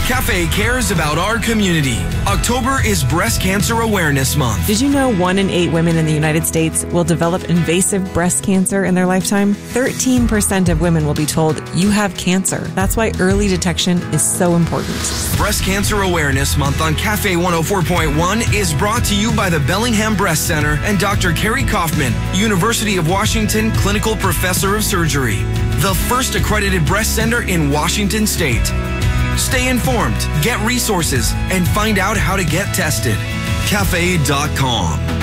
Cafe cares about our community. October is Breast Cancer Awareness Month. Did you know 1 in 8 women in the United States will develop invasive breast cancer in their lifetime? 13% of women will be told you have cancer. That's why early detection is so important. Breast Cancer Awareness Month on Cafe 104.1 is brought to you by the Bellingham Breast Center and Dr. Carrie Kaufman, University of Washington Clinical Professor of Surgery, the first accredited breast center in Washington State. Stay informed, get resources, and find out how to get tested. Cafe.com.